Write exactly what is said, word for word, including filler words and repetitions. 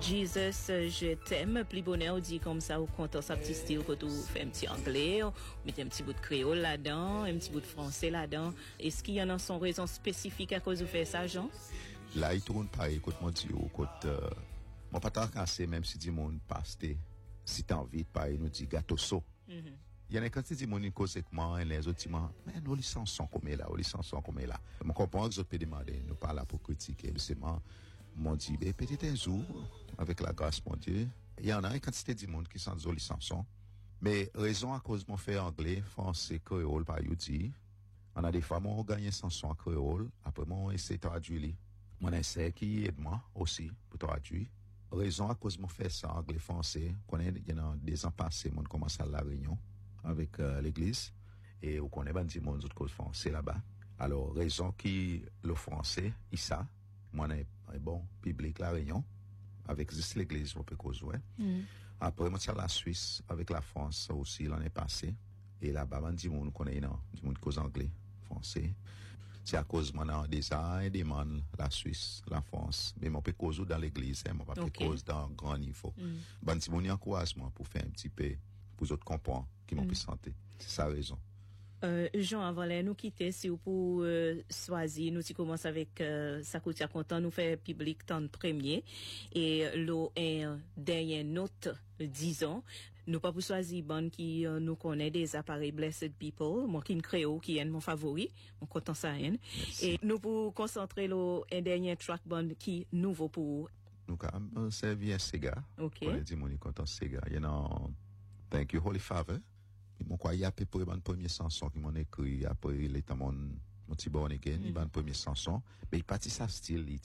Jesus, je t'aime, plus bonheur, dit comme ça, ou content sa petite style, quand tu fais un petit anglais, ou mettez un petit bout de créole là-dedans, un petit bout de français là-dedans. Est-ce qu'il y en a son raison spécifique à cause de faire ça, Jean? Là, il tourne pareil, écoute, mon Dieu, écoute, euh, mon patron cassé, même si du monde passe, si t'as envie de parler, nous dit gâteau saut. Mm-hmm. Il y en a quand tu dis mon cause avec moi, et les autres disent, mais nos licences sont comme là, nos licences sont comme là. Je comprends que les autres peuvent demander, nous pas là pour critiquer, mais c'est moi, m'ont dit, ben, peut-être un jour, avec la grâce, mon Dieu, il y en a une quantité de monde qui sont des licences. Mais, raison à cause de mon fait anglais, français, créole, par you dit, on a des fois, on gagne un chanson en créole, après, on essaie de traduire. Mon essaie qui aide moi aussi, pour traduire. Raison à cause de mon fait ça, anglais, français, qu'on est, il y en a des ans passés, on commence à la réunion avec euh, l'église, et on connaît bien du monde, d'autres français là-bas. Alors, raison qui, le français, il ça, moi, on est bon, public, la réunion, avec juste l'église, on peut causer, ouais. Mm. Après, moi, c'est la Suisse, avec la France, aussi, l'année passée. Et là-bas, on dit, on connaît, non, du monde cause anglais, français. C'est à cause, moi, des ans, des man, la Suisse, la France. Mais on peut causer dans l'église, hein, on peut okay. causer dans grand niveau. Mm. Bon, si on y encourage, moi, pour faire un petit peu, pour les autres comprendre, qui m'ont mm. pu santé. C'est sa raison. Euh, Jean, avant de nous quitter, si vous pour euh, choisir, nous qui commence avec euh, ça coûte content, nous fait public tant de premier et l'eau est euh, dernière note, disons, nous pas pour choisir bonne qui euh, nous connaît des appareils Blessed People, moi qui ne créo qui est mon favori, mon content ça hein. Et nous pour concentrer l'eau un dernier track bonne qui nouveau pour nous quand c'est bien Sega. OK. On dit mon content Sega, you know. Thank you Holy Father. Mon quoi y a peu pour une première chanson qui m'ont écrit après il est mon mon petit born again, il mm. une première chanson mais il partit sa style